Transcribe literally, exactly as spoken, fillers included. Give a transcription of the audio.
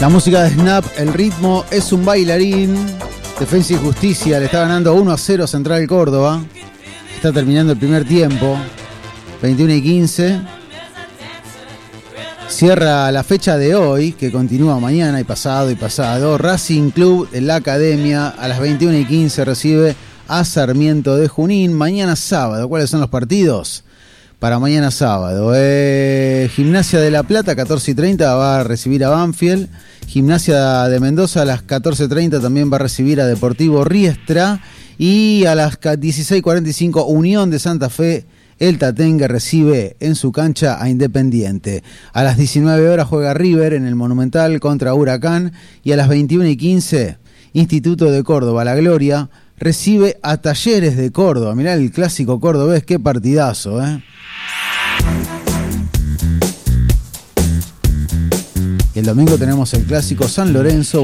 La música de Snap, el ritmo es un bailarín. Defensa y Justicia le está ganando uno a cero Central Córdoba. Está terminando el primer tiempo. veintiuno y quince. Cierra la fecha de hoy, que continúa mañana y pasado y pasado. Racing Club en la Academia a las veintiuno y quince recibe a Sarmiento de Junín. Mañana sábado, ¿cuáles son los partidos? Para mañana sábado, eh, Gimnasia de La Plata, catorce y treinta, va a recibir a Banfield. Gimnasia de Mendoza a las catorce y treinta también va a recibir a Deportivo Riestra. Y a las dieciséis cuarenta y cinco, Unión de Santa Fe, el Tatengue recibe en su cancha a Independiente. A las diecinueve horas juega River en el Monumental contra Huracán. Y a las veintiuno y quince, Instituto de Córdoba, La Gloria, recibe a Talleres de Córdoba. Mirá el clásico cordobés, qué partidazo, ¿eh? Y el domingo tenemos el clásico San Lorenzo